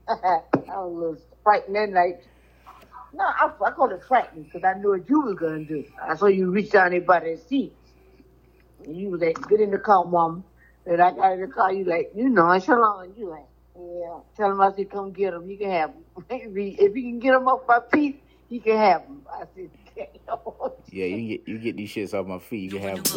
I was a little frightened that night. No, I called it frightening because I knew what you was gonna do. I saw you reach down there by that seat, and you was like, "Get in the car, mom." And I got in the car. You like, Shalom. You like, yeah. Tell him I said, "Come get him. You can have him. If you can get him off my feet, you can have him." I said, "Damn." Yeah, you get these shits off my feet. You can have them.